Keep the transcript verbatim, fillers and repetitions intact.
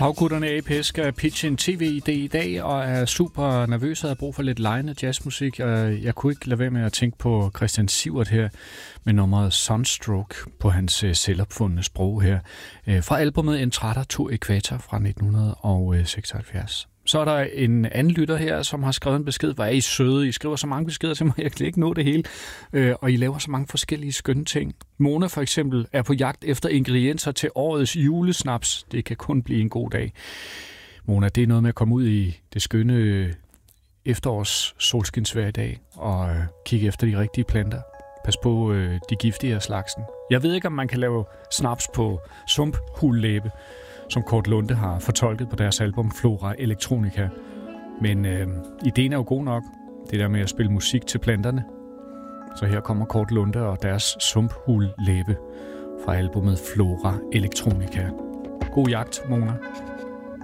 Taggutterne A P S skal pitche en tv-idé i dag, og er super nervøs og har brug for lidt lejende jazzmusik. Jeg kunne ikke lade være med at tænke på Christian Sivert her med nummeret Sunstroke på hans selvopfundne sprog her. Fra albumet Entrada to Equator fra nitten seksoghalvfjerds. Så er der en anden lytter her, som har skrevet en besked. Hvor er I søde? I skriver så mange beskeder til mig, jeg kan ikke nå det hele. Og I laver så mange forskellige skønne ting. Mona for eksempel er på jagt efter ingredienser til årets julesnaps. Det kan kun blive en god dag. Mona, det er noget med at komme ud i det skønne efterårs solskinsvejr i dag og kigge efter de rigtige planter. Pas på de giftige af slagsen. Jeg ved ikke, om man kan lave snaps på sumphullæbe, som Kurt Lunde har fortolket på deres album Flora Electronica. Men øh, ideen er jo god nok, det der med at spille musik til planterne. Så her kommer Kurt Lunde og deres sumphullæbe fra albumet Flora Electronica. God jagt, Mona.